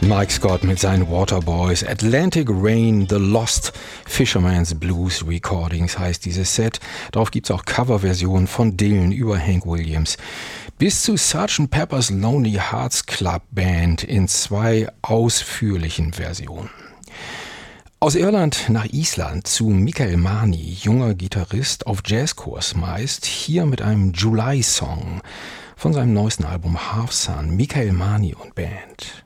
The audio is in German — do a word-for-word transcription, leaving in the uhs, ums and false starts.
Mike Scott mit seinen Waterboys. Atlantic Rain, The Lost Fisherman's Blues Recordings heißt dieses Set. Darauf gibt es auch Coverversionen von Dylan über Hank Williams. Bis zu Sergeant Pepper's Lonely Hearts Club Band in zwei ausführlichen Versionen. Aus Irland nach Island zu Mikael Mani, junger Gitarrist auf Jazzkurs meist, hier mit einem July-Song von seinem neuesten Album Half Sun, Mikael Mani und Band.